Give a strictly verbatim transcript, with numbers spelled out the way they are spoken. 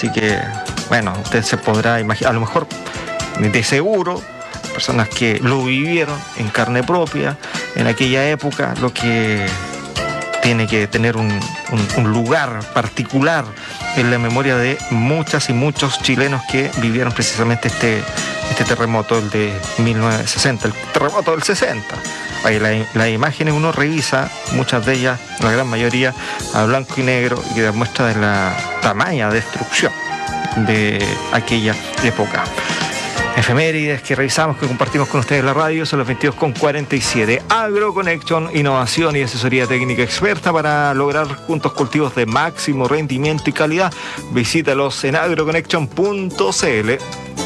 Así que, bueno, usted se podrá imaginar, a lo mejor, de seguro, personas que lo vivieron en carne propia, en aquella época, lo que tiene que tener un, un, un lugar particular en la memoria de muchas y muchos chilenos que vivieron precisamente este, este terremoto, el de mil novecientos sesenta, el terremoto del sesenta. Ahí las la imágenes uno revisa, muchas de ellas, la gran mayoría, a blanco y negro, y que demuestra de la tamaña destrucción de aquella época. Efemérides que revisamos, que compartimos con ustedes en la radio, son las veintidós con cuarenta y siete. AgroConnection, innovación y asesoría técnica experta para lograr juntos cultivos de máximo rendimiento y calidad. Visítalos en agroconnection punto c l.